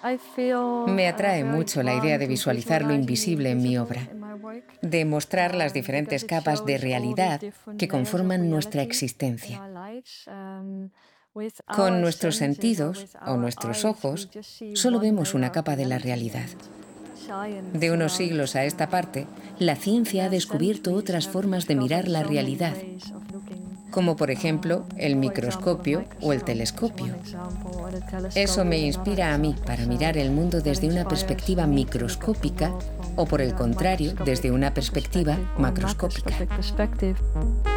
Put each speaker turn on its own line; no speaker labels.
Me atrae mucho la idea de visualizar lo invisible en mi obra, de mostrar las diferentes capas de realidad que conforman nuestra existencia. Con nuestros sentidos o nuestros ojos, solo vemos una capa de la realidad. De unos siglos a esta parte, la ciencia ha descubierto otras formas de mirar la realidad, como por ejemplo el microscopio o el telescopio. Eso me inspira a mí para mirar el mundo desde una perspectiva microscópica o, por el contrario, desde una perspectiva macroscópica.